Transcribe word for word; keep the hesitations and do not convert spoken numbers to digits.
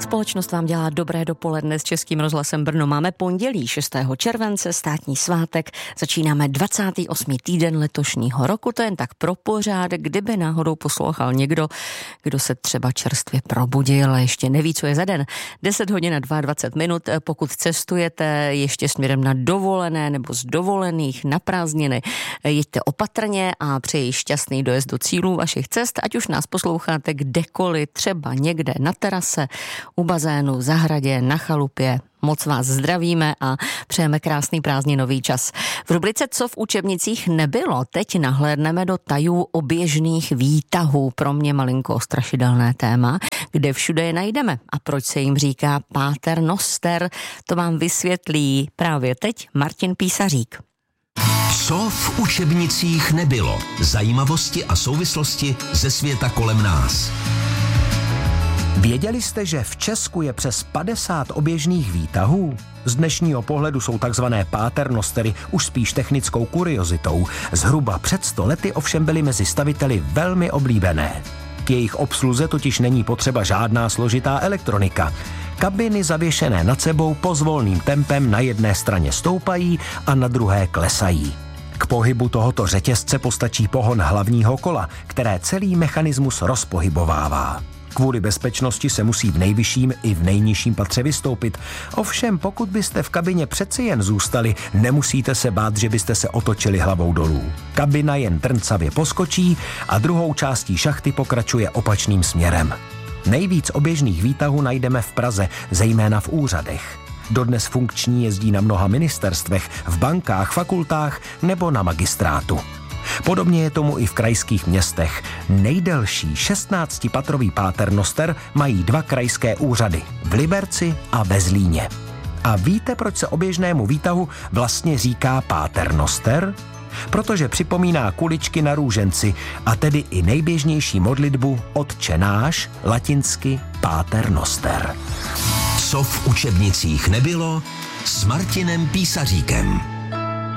Společnost vám dělá dobré dopoledne s Českým rozhlasem Brno. Máme pondělí šestého července, státní svátek. Začínáme dvacátý osmý týden letošního roku. To jen tak pro pořádek, kdyby náhodou poslouchal někdo, kdo se třeba čerstvě probudil a ještě neví, co je za den. deset hodin a dvacet dva minut. Pokud cestujete ještě směrem na dovolené nebo z dovolených na prázdniny, jeďte opatrně a přeji šťastný dojezd do cílů vašich cest, ať už nás posloucháte kdekoliv, třeba někde na terase, u bazénu, v zahradě, na chalupě. Moc vás zdravíme a přejeme krásný prázdninový čas. V rubrice Co v učebnicích nebylo, teď nahlédneme do tajů oběžných výtahů. Pro mě malinko strašidelné téma, kde všude je najdeme. A proč se jim říká Pater Noster, to vám vysvětlí právě teď Martin Písařík. Co v učebnicích nebylo? Zajímavosti a souvislosti ze světa kolem nás. Věděli jste, že v Česku je přes padesát oběžných výtahů? Z dnešního pohledu jsou takzvané paternostery už spíš technickou kuriozitou. Zhruba před sto lety ovšem byly mezi staviteli velmi oblíbené. K jejich obsluze totiž není potřeba žádná složitá elektronika. Kabiny zavěšené nad sebou pozvolným tempem na jedné straně stoupají a na druhé klesají. K pohybu tohoto řetězce postačí pohon hlavního kola, které celý mechanismus rozpohybovává. Kvůli bezpečnosti se musí v nejvyšším i v nejnižším patře vystoupit. Ovšem, pokud byste v kabině přeci jen zůstali, nemusíte se bát, že byste se otočili hlavou dolů. Kabina jen trncavě poskočí a druhou částí šachty pokračuje opačným směrem. Nejvíc oběžných výtahů najdeme v Praze, zejména v úřadech. Dodnes funkční jezdí na mnoha ministerstvech, v bankách, fakultách nebo na magistrátu. Podobně je tomu i v krajských městech. Nejdelší šestnáctipatrový paternoster mají dva krajské úřady, v Liberci a ve Zlíně. A víte, proč se oběžnému výtahu vlastně říká paternoster? Protože připomíná kuličky na růženci, a tedy i nejběžnější modlitbu Otče náš, latinsky paternoster. Co v učebnicích nebylo s Martinem Písaříkem.